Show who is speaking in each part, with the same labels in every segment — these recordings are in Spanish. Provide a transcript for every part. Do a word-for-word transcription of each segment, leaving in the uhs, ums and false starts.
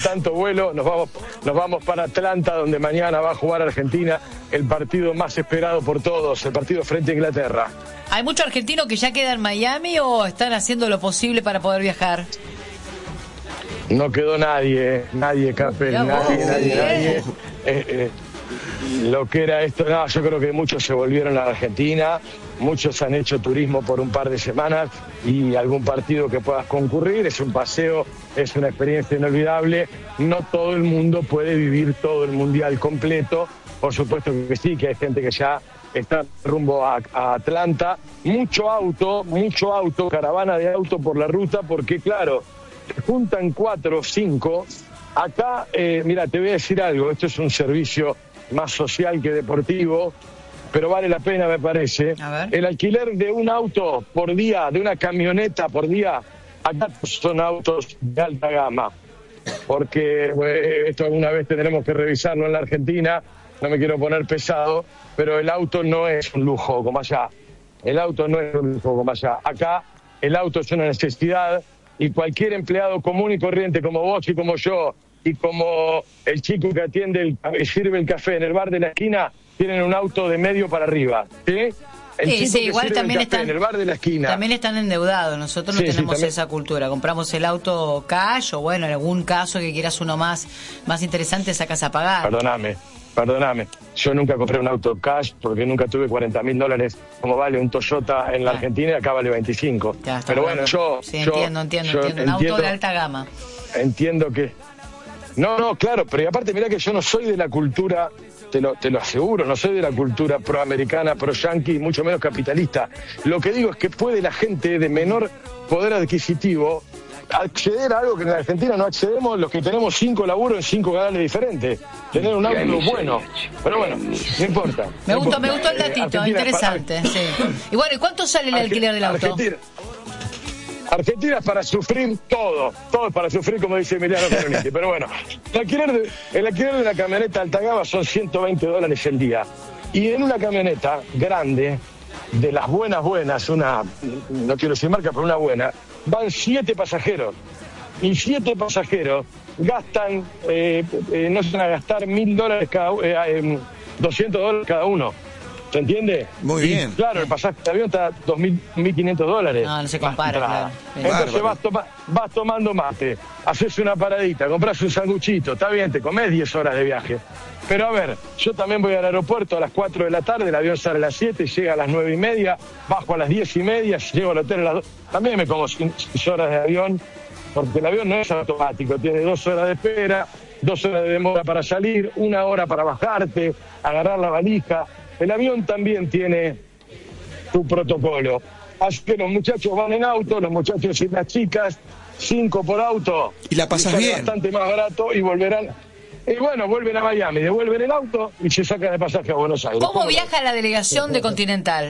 Speaker 1: tanto vuelo, nos vamos, nos vamos para Atlanta, donde mañana va a jugar Argentina, el partido más esperado por todos, el partido frente a Inglaterra.
Speaker 2: ¿Hay mucho argentino que ya queda en Miami o están haciendo lo posible para poder viajar?
Speaker 1: No quedó nadie, nadie, Capel, nadie, nadie, nadie. nadie. Eh, eh, lo que era esto, no, yo creo que muchos se volvieron a la Argentina, muchos han hecho turismo por un par de semanas y algún partido que puedas concurrir, es un paseo, es una experiencia inolvidable. No todo el mundo puede vivir todo el mundial completo, por supuesto que sí, que hay gente que ya está rumbo a, a Atlanta, mucho auto, mucho auto, caravana de auto por la ruta, porque claro, se juntan cuatro o cinco. Acá, eh, mira, te voy a decir algo, esto es un servicio más social que deportivo, pero vale la pena, me parece. El alquiler de un auto por día, de una camioneta por día, acá son autos de alta gama, porque eh, esto alguna vez tendremos que revisarlo en la Argentina, no me quiero poner pesado, pero el auto no es un lujo como allá, el auto no es un lujo como allá. Acá el auto es una necesidad y cualquier empleado común y corriente como vos y como yo, y como el chico que atiende, el, sirve el café en el bar de la esquina, tienen un auto de medio para arriba, ¿sí? El
Speaker 2: sí,
Speaker 1: chico
Speaker 2: sí,
Speaker 1: que
Speaker 2: igual también están
Speaker 1: en el bar de la esquina.
Speaker 2: También están endeudados, nosotros no
Speaker 1: sí,
Speaker 2: tenemos
Speaker 1: sí,
Speaker 2: esa cultura, compramos el auto cash o bueno, en algún caso que quieras uno más, más interesante sacas a pagar.
Speaker 1: Perdóname, perdóname, yo nunca compré un auto cash porque nunca tuve cuarenta mil dólares como vale un Toyota en la
Speaker 2: ah.
Speaker 1: Argentina y acá vale veinticinco.
Speaker 2: Ya,
Speaker 1: pero
Speaker 2: bueno,
Speaker 1: bueno, yo...
Speaker 2: Sí,
Speaker 1: yo,
Speaker 2: entiendo, entiendo,
Speaker 1: yo
Speaker 2: entiendo, un
Speaker 1: entiendo,
Speaker 2: auto de alta gama.
Speaker 1: Entiendo que... No, no, claro, pero y aparte mirá que yo no soy de la cultura, te lo, te lo aseguro, no soy de la cultura proamericana, pro-yankee, mucho menos capitalista. Lo que digo es que puede la gente de menor poder adquisitivo acceder a algo que en la Argentina no accedemos los que tenemos cinco laburos en cinco canales diferentes. Tener un auto bueno. Pero bueno, no importa.
Speaker 2: Me
Speaker 1: no
Speaker 2: gustó,
Speaker 1: importa.
Speaker 2: me gustó el datito,
Speaker 1: Argentina
Speaker 2: interesante.
Speaker 1: para...
Speaker 2: Sí. Y bueno, ¿y cuánto sale el
Speaker 1: Arge...
Speaker 2: alquiler del auto?
Speaker 1: Argentina. Argentina es para sufrir todo, todo es para sufrir, como dice Emiliano Caroniti. Pero bueno, el alquiler, de, el alquiler de una camioneta alta gama son ciento veinte dólares el día. Y en una camioneta grande, de las buenas buenas, una, no quiero decir marca, pero una buena, van siete pasajeros. Y siete pasajeros gastan, eh, eh, no se van a gastar mil dólares cada uno, eh, doscientos dólares cada uno. ¿Se entiende?
Speaker 3: Muy
Speaker 1: y,
Speaker 3: bien.
Speaker 1: Claro, el pasaje de avión está dos mil, mil quinientos dólares.
Speaker 2: No, no se compara, claro.
Speaker 1: Entonces vas, toma, vas tomando mate, haces una paradita, compras un sanguchito, está bien, te comés diez horas de viaje. Pero a ver, yo también voy al aeropuerto a las cuatro de la tarde, el avión sale a las siete, llega a las nueve y media, bajo a las diez y media, llego al hotel a las dos. También me como seis horas de avión, porque el avión no es automático, tiene dos horas de espera, dos horas de demora para salir, una hora para bajarte, agarrar la valija. El avión también tiene su protocolo. Así que los muchachos van en auto, los muchachos y las chicas, cinco por auto.
Speaker 3: Y la pasas
Speaker 1: y
Speaker 3: bien.
Speaker 1: Bastante más barato y volverán. Y bueno, vuelven a Miami, devuelven el auto y se sacan el pasaje a Buenos Aires.
Speaker 2: ¿Cómo viaja la delegación de Continental?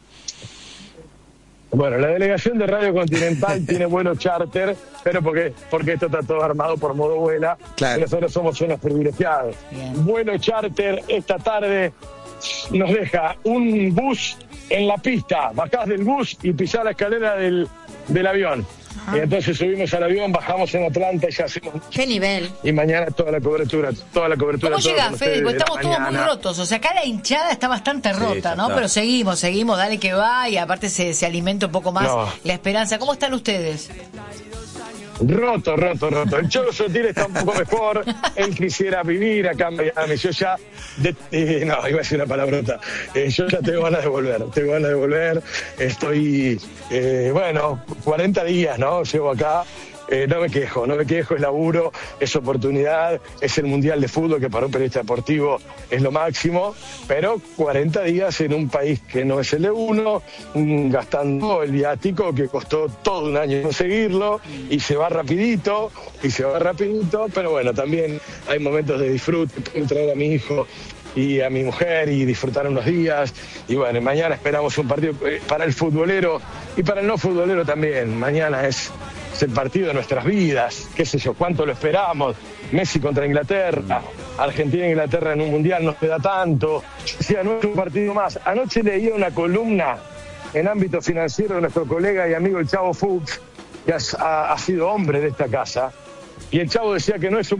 Speaker 1: Bueno, la delegación de Radio Continental tiene vuelo charter, pero porque, porque esto está todo armado por modo vuela.
Speaker 3: Claro.
Speaker 1: Y nosotros somos unos privilegiados.
Speaker 2: Bien.
Speaker 1: Vuelo charter esta tarde nos deja un bus en la pista. Bajás del bus y pisás la escalera del, del avión. Ajá. Y entonces subimos al avión, bajamos en Atlanta y ya hacemos...
Speaker 2: ¿Qué nivel?
Speaker 1: Y mañana toda la cobertura, toda la cobertura...
Speaker 2: ¿Cómo llegás, Fede? Porque estamos todos muy
Speaker 1: mañana.
Speaker 2: rotos. O sea, acá la hinchada está bastante rota,
Speaker 1: Sí,
Speaker 2: ¿no?
Speaker 1: está.
Speaker 2: Pero seguimos, seguimos, dale que va y aparte se, se alimenta un poco más
Speaker 1: No.
Speaker 2: la esperanza. ¿Cómo están ustedes?
Speaker 1: Roto, roto, roto. El Cholo Sotil está un poco mejor. Él quisiera vivir acá en Miami. Yo ya... De, eh, no, iba a decir una palabrota. Eh, yo ya tengo ganas de volver. Tengo ganas de volver. Estoy... Eh, bueno, cuarenta días, ¿no? Llevo acá. Eh, no me quejo, no me quejo, es laburo, es oportunidad, es el Mundial de Fútbol, que para un periodista deportivo es lo máximo, pero cuarenta días en un país que no es el de uno, gastando el viático que costó todo un año conseguirlo, y se va rapidito, y se va rapidito, pero bueno, también hay momentos de disfrute, puedo traer a mi hijo y a mi mujer y disfrutar unos días, y bueno, mañana esperamos un partido para el futbolero y para el no futbolero también. Mañana es... es el partido de nuestras vidas, qué sé yo, cuánto lo esperamos, Messi contra Inglaterra, Argentina e Inglaterra en un mundial no se da tanto, decía, no es un partido más. Anoche leía una columna en ámbito financiero de nuestro colega y amigo el Chavo Fuchs, que ha, ha sido hombre de esta casa, y el Chavo decía que no es un